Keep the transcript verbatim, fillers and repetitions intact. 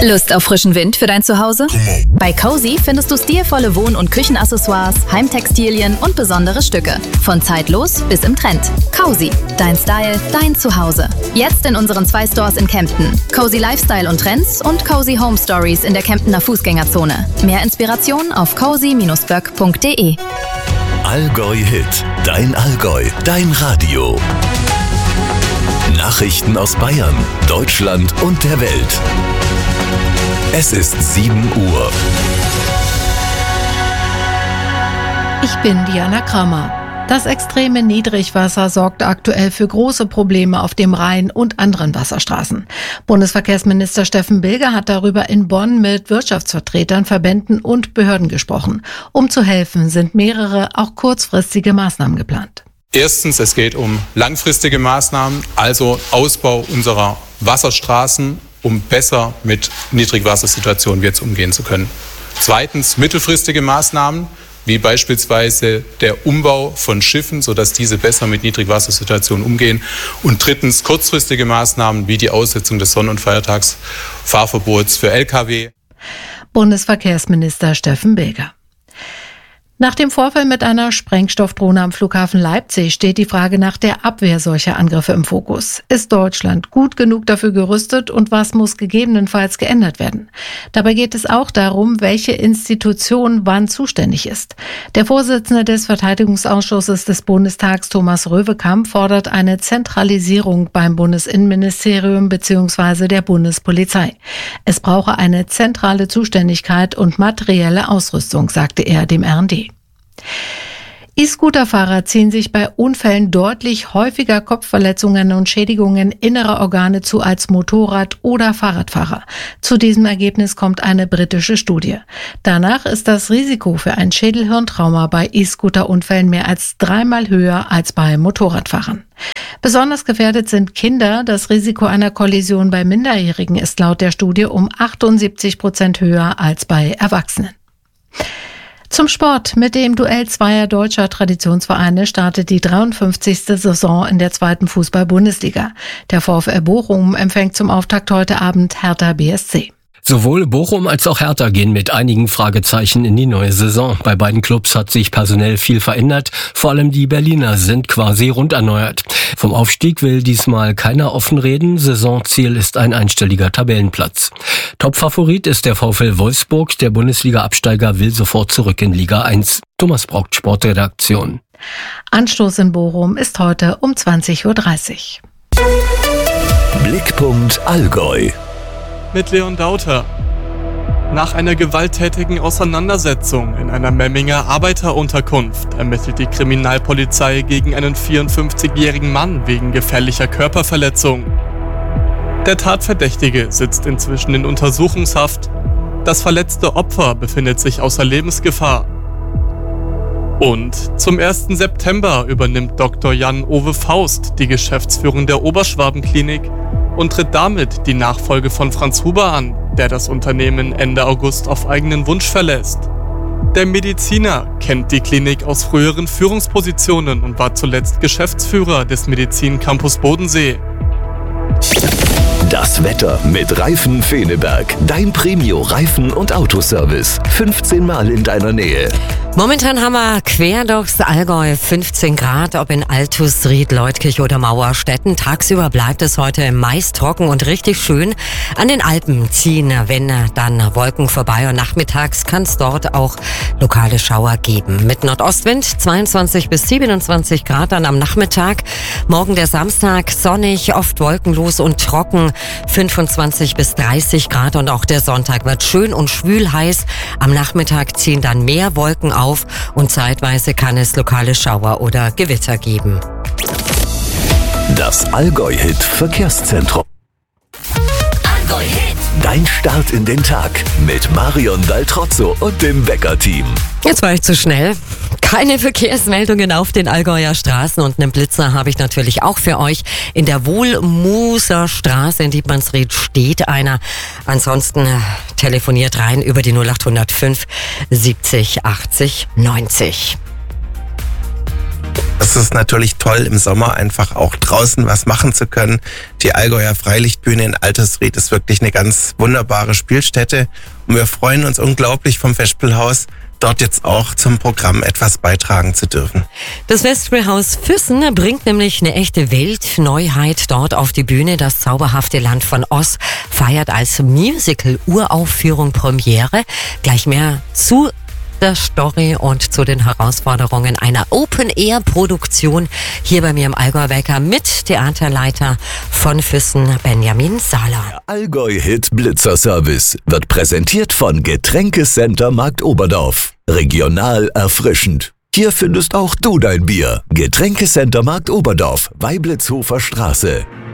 Lust auf frischen Wind für dein Zuhause? Bei Cozy findest du stilvolle Wohn- und Küchenaccessoires, Heimtextilien und besondere Stücke. Von zeitlos bis im Trend. Cozy, dein Style, dein Zuhause. Jetzt in unseren zwei Stores in Kempten. Cozy Lifestyle und Trends und Cozy Home Stories in der Kemptener Fußgängerzone. Mehr Inspiration auf cozy Bindestrich böck punkt de. Allgäu Hit, dein Allgäu, dein Radio. Nachrichten aus Bayern, Deutschland und der Welt. Es ist sieben Uhr. Ich bin Diana Kramer. Das extreme Niedrigwasser sorgt aktuell für große Probleme auf dem Rhein und anderen Wasserstraßen. Bundesverkehrsminister Steffen Bilger hat darüber in Bonn mit Wirtschaftsvertretern, Verbänden und Behörden gesprochen. Um zu helfen, sind mehrere, auch kurzfristige Maßnahmen geplant. Erstens, es geht um langfristige Maßnahmen, also Ausbau unserer Wasserstraßen, um besser mit Niedrigwassersituationen jetzt umgehen zu können. Zweitens, mittelfristige Maßnahmen, wie beispielsweise der Umbau von Schiffen, sodass diese besser mit Niedrigwassersituationen umgehen. Und drittens, kurzfristige Maßnahmen, wie die Aussetzung des Sonn- und Feiertagsfahrverbots für L K W. Bundesverkehrsminister Steffen Bilger. Nach dem Vorfall mit einer Sprengstoffdrohne am Flughafen Leipzig steht die Frage nach der Abwehr solcher Angriffe im Fokus. Ist Deutschland gut genug dafür gerüstet und was muss gegebenenfalls geändert werden? Dabei geht es auch darum, welche Institution wann zuständig ist. Der Vorsitzende des Verteidigungsausschusses des Bundestags, Thomas Röwekamp, fordert eine Zentralisierung beim Bundesinnenministerium bzw. der Bundespolizei. Es brauche eine zentrale Zuständigkeit und materielle Ausrüstung, sagte er dem R und D. E-Scooter-Fahrer ziehen sich bei Unfällen deutlich häufiger Kopfverletzungen und Schädigungen innerer Organe zu als Motorrad- oder Fahrradfahrer. Zu diesem Ergebnis kommt eine britische Studie. Danach ist das Risiko für ein Schädelhirntrauma bei E-Scooter-Unfällen mehr als dreimal höher als bei Motorradfahrern. Besonders gefährdet sind Kinder. Das Risiko einer Kollision bei Minderjährigen ist laut der Studie um achtundsiebzig Prozent höher als bei Erwachsenen. Zum Sport. Mit dem Duell zweier deutscher Traditionsvereine startet die dreiundfünfzigste Saison in der zweiten Fußball-Bundesliga. Der VfL Bochum empfängt zum Auftakt heute Abend Hertha B S C. Sowohl Bochum als auch Hertha gehen mit einigen Fragezeichen in die neue Saison. Bei beiden Clubs hat sich personell viel verändert. Vor allem die Berliner sind quasi rund erneuert. Vom Aufstieg will diesmal keiner offen reden. Saisonziel ist ein einstelliger Tabellenplatz. Topfavorit ist der VfL Wolfsburg. Der Bundesliga-Absteiger will sofort zurück in Liga eins. Thomas Braucht, Sportredaktion. Anstoß in Bochum ist heute um zwanzig Uhr dreißig. Blickpunkt Allgäu. Mit Leon Dauter. Nach einer gewalttätigen Auseinandersetzung in einer Memminger Arbeiterunterkunft ermittelt die Kriminalpolizei gegen einen vierundfünfzigjährigen Mann wegen gefährlicher Körperverletzung. Der Tatverdächtige sitzt inzwischen in Untersuchungshaft. Das verletzte Opfer befindet sich außer Lebensgefahr. Und zum ersten September übernimmt Doktor Jan-Ove Faust die Geschäftsführung der Oberschwaben-Klinik und tritt damit die Nachfolge von Franz Huber an, der das Unternehmen Ende August auf eigenen Wunsch verlässt. Der Mediziner kennt die Klinik aus früheren Führungspositionen und war zuletzt Geschäftsführer des Medizin Campus Bodensee. Das Wetter mit Reifen Feneberg. Dein Premio-Reifen- und Autoservice. fünfzehn Mal in deiner Nähe. Momentan haben wir quer durchs Allgäu fünfzehn Grad, ob in Altus, Ried, Leutkirch oder Mauerstetten. Tagsüber bleibt es heute meist trocken und richtig schön. An den Alpen ziehen, wenn dann Wolken vorbei und nachmittags kann es dort auch lokale Schauer geben. Mit Nordostwind zweiundzwanzig bis siebenundzwanzig Grad dann am Nachmittag. Morgen der Samstag sonnig, oft wolkenlos und trocken. fünfundzwanzig bis dreißig Grad und auch der Sonntag wird schön und schwül heiß. Am Nachmittag ziehen dann mehr Wolken auf und zeitweise kann es lokale Schauer oder Gewitter geben. Das Allgäu-Hit Verkehrszentrum. Allgäu-Hit. Dein Start in den Tag mit Marion Daltrozzo und dem Wecker-Team. Jetzt war ich zu schnell. Keine Verkehrsmeldungen auf den Allgäuer Straßen und einen Blitzer habe ich natürlich auch für euch. In der Wohlmuser Straße in Dietmannsried steht einer. Ansonsten telefoniert rein über die null acht null fünf siebzig achtzig neunzig. Es ist natürlich toll, im Sommer einfach auch draußen was machen zu können. Die Allgäuer Freilichtbühne in Altersried ist wirklich eine ganz wunderbare Spielstätte. Und wir freuen uns unglaublich vom Festspielhaus, dort jetzt auch zum Programm etwas beitragen zu dürfen. Das Festspielhaus Füssen bringt nämlich eine echte Weltneuheit dort auf die Bühne. Das zauberhafte Land von Oz feiert als Musical-Uraufführung Premiere. Gleich mehr zu der Story und zu den Herausforderungen einer Open-Air-Produktion hier bei mir im Allgäu Wecker mit Theaterleiter von Füssen, Benjamin Sahler. Der Allgäu-Hit Blitzer Service wird präsentiert von Getränkecenter Markt Oberdorf. Regional erfrischend. Hier findest auch du dein Bier. Getränkecenter Markt Oberdorf, Weiblitzhofer Straße.